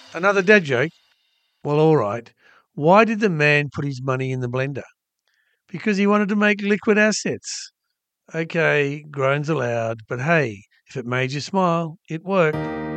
Another dad joke? Well, all right. Why did the man put his money in the blender? Because he wanted to make liquid assets. Okay, groans allowed, but hey, if it made you smile, it worked.